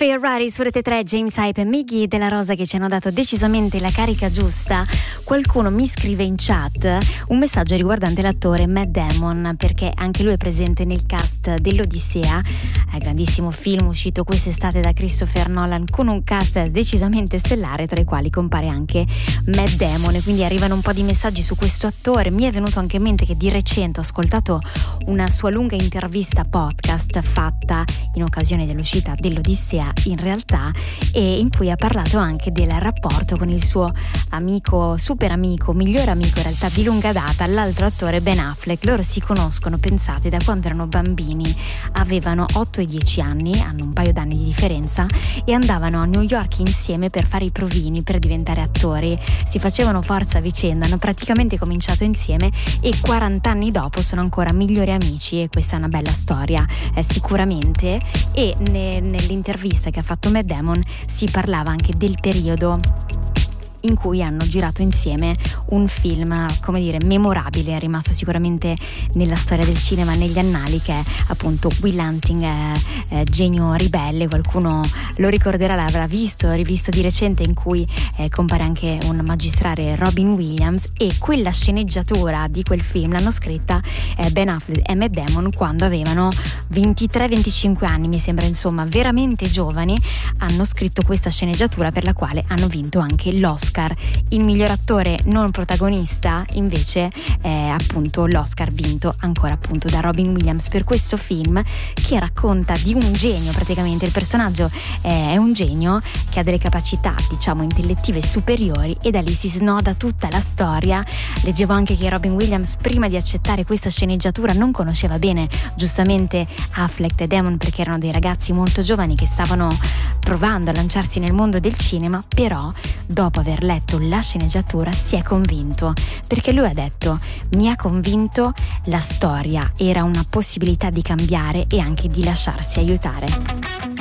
Ferrari su Rete 3, James Hype e Miggy della Rosa che ci hanno dato decisamente la carica giusta. Qualcuno mi scrive in chat un messaggio riguardante l'attore Matt Damon, perché anche lui è presente nel cast dell'Odissea, grandissimo film uscito quest'estate da Christopher Nolan con un cast decisamente stellare, tra i quali compare anche Matt Damon, e quindi arrivano un po' di messaggi su questo attore. Mi è venuto anche in mente che di recente ho ascoltato una sua lunga intervista podcast fatta in occasione dell'uscita dell'Odissea in realtà, e in cui ha parlato anche del rapporto con il suo amico, super amico, miglior amico in realtà di lunga data, l'altro attore Ben Affleck. Loro si conoscono, pensate, da quando erano bambini, avevano 8 e 10 anni, hanno un paio d'anni di differenza, e andavano a New York insieme per fare i provini per diventare attori. Si facevano forza a vicenda, hanno praticamente cominciato insieme e 40 anni dopo sono ancora migliori amici, e questa è una bella storia sicuramente. E nell'intervista che ha fatto Matt Damon si parlava anche del periodo in cui hanno girato insieme un film, come dire, memorabile, è rimasto sicuramente nella storia del cinema, negli annali, che è appunto Will Hunting, Genio ribelle. Qualcuno lo ricorderà, l'avrà visto, rivisto di recente, in cui compare anche un magistrale, Robin Williams, e quella sceneggiatura di quel film l'hanno scritta Ben Affleck e Matt Damon quando avevano 23-25 anni, mi sembra, insomma veramente giovani. Hanno scritto questa sceneggiatura per la quale hanno vinto anche l'Oscar. Il miglior attore non protagonista invece è appunto l'Oscar vinto ancora appunto da Robin Williams per questo film, che racconta di un genio. Praticamente il personaggio è un genio che ha delle capacità, diciamo, intellettive superiori, e da lì si snoda tutta la storia. Leggevo anche che Robin Williams, prima di accettare questa sceneggiatura, non conosceva bene giustamente Affleck e Damon, perché erano dei ragazzi molto giovani che stavano provando a lanciarsi nel mondo del cinema, però dopo aver letto la sceneggiatura si è convinto, perché lui ha detto: mi ha convinto, la storia era una possibilità di cambiare e anche di lasciarsi aiutare.